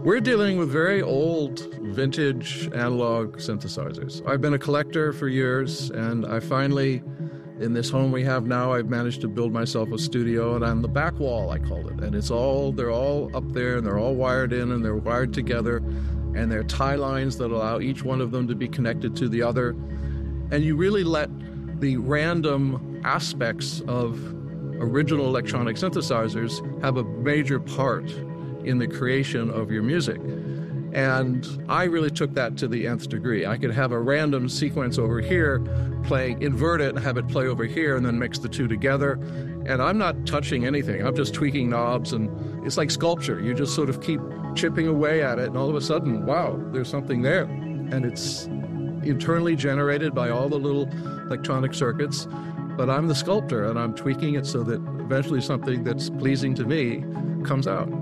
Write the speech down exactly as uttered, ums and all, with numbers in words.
We're dealing with very old, vintage analog synthesizers. I've been a collector for years, and I finally, in this home we have now, I've managed to build myself a studio, and on the back wall, I called it. And it's all, they're all up there, and they're all wired in, and they're wired together, and there are tie lines that allow each one of them to be connected to the other. And you really let the random aspects of original electronic synthesizers have a major part in the creation of your music. And I really took that to the nth degree. I could have a random sequence over here, playing, invert it, and have it play over here, and then mix the two together. And I'm not touching anything. I'm just tweaking knobs, and it's like sculpture. You just sort of keep chipping away at it, and all of a sudden, wow, there's something there. And it's internally generated by all the little electronic circuits. But I'm the sculptor, and I'm tweaking it so that eventually something that's pleasing to me comes out.